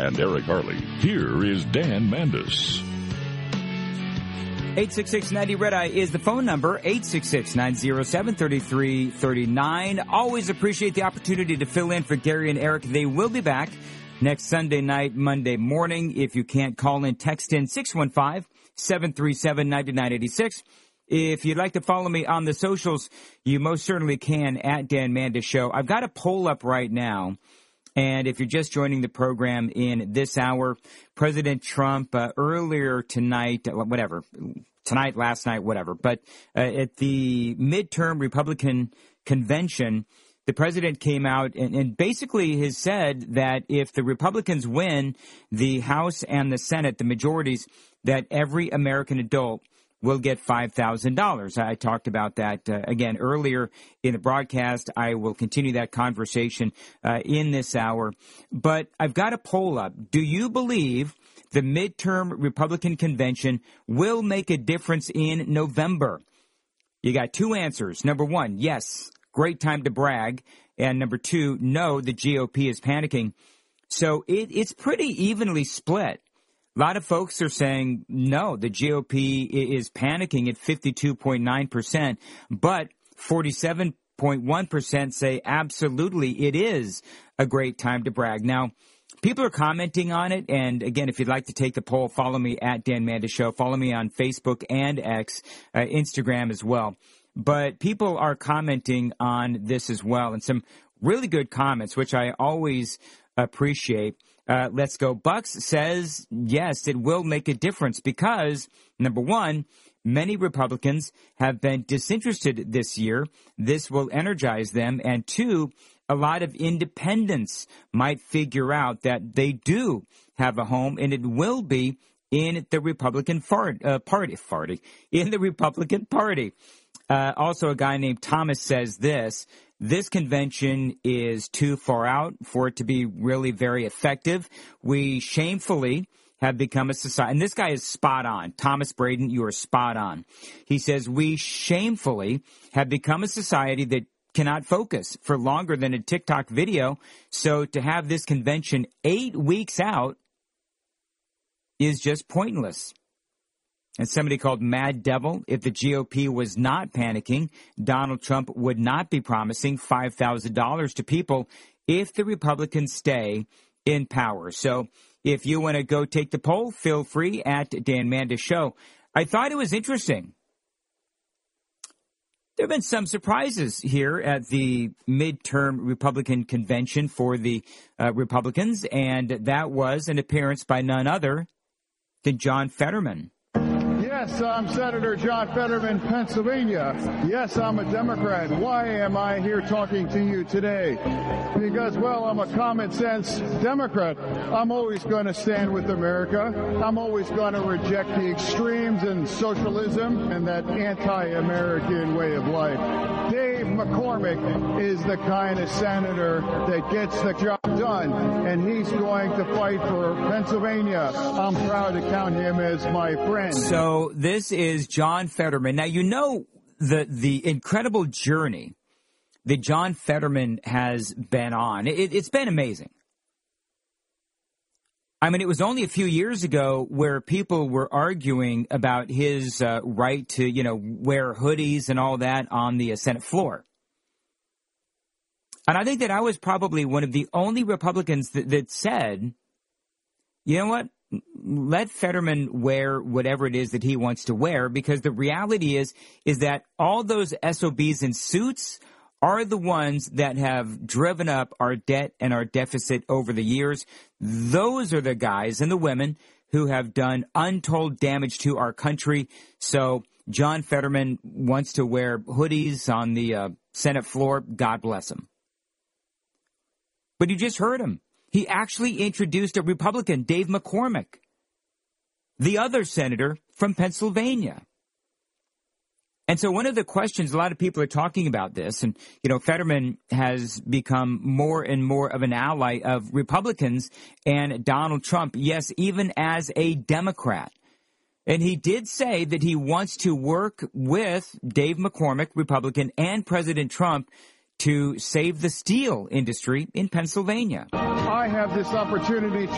and Eric Harley, here is Dan Mandis. 866-90-RED-EYE is the phone number, 866-907-3339. Always appreciate the opportunity to fill in for Gary and Eric. They will be back next Sunday night, Monday morning. If you can't call in, text in 615-737-9986. If you'd like to follow me on the socials, you most certainly can at Dan Mandis Show. I've got a poll up right now. And if you're just joining the program in this hour, President Trump earlier tonight, last night, whatever. But at the midterm Republican convention, the president came out and basically has said that if the Republicans win the House and the Senate, the majorities, that every American adult will get $5,000. I talked about that again earlier in the broadcast. I will continue that conversation in this hour. But I've got a poll up. Do you believe the midterm Republican convention will make a difference in November? You got two answers. Number one, yes, great time to brag. And number two, no, the GOP is panicking. So it's pretty evenly split. A lot of folks are saying, no, the GOP is panicking at 52.9%, but 47.1% say absolutely it is a great time to brag. Now, people are commenting on it, and again, if you'd like to take the poll, follow me at Dan Mandis Show. Follow me on Facebook and X, Instagram as well. But people are commenting on this as well, and some really good comments, which I always appreciate. Let's Go Bucks says, yes, it will make a difference because, number one, many Republicans have been disinterested this year. This will energize them. And two, a lot of independents might figure out that they do have a home, and it will be in the Republican party. In the Republican Party. Also, a guy named Thomas says this. This convention is too far out for it to be really very effective. We shamefully have become a society, and this guy is spot on. Thomas Braden, you are spot on. He says, we shamefully have become a society that cannot focus for longer than a TikTok video. So to have this convention 8 weeks out is just pointless. And somebody called Mad Devil, if the GOP was not panicking, Donald Trump would not be promising $5,000 to people if the Republicans stay in power. So if you want to go take the poll, feel free at Dan Mandis Show. I thought it was interesting. There have been some surprises here at the midterm Republican convention for the Republicans, and that was an appearance by none other than John Fetterman. Yes, I'm Senator John Fetterman, Pennsylvania. Yes, I'm a Democrat. Why am I here talking to you today? Because, well, I'm a common sense Democrat. I'm always going to stand with America. I'm always going to reject the extremes and socialism and that anti-American way of life. Dave McCormick is the kind of senator that gets the job done, and he's going to fight for Pennsylvania. I'm proud to count him as my friend. So this is John Fetterman. Now, you know the incredible journey that John Fetterman has been on. It's been amazing. I mean, it was only a few years ago where people were arguing about his right to, wear hoodies and all that on the Senate floor. And I think that I was probably one of the only Republicans that said, you know what? Let Fetterman wear whatever it is that he wants to wear, because the reality is that all those SOBs in suits are the ones that have driven up our debt and our deficit over the years. Those are the guys and the women who have done untold damage to our country. So John Fetterman wants to wear hoodies on the Senate floor. God bless him. But you just heard him. He actually introduced a Republican, Dave McCormick, the other senator from Pennsylvania. And so one of the questions, a lot of people are talking about this, and, Fetterman has become more and more of an ally of Republicans and Donald Trump, yes, even as a Democrat. And he did say that he wants to work with Dave McCormick, Republican, and President Trump to save the steel industry in Pennsylvania. I have this opportunity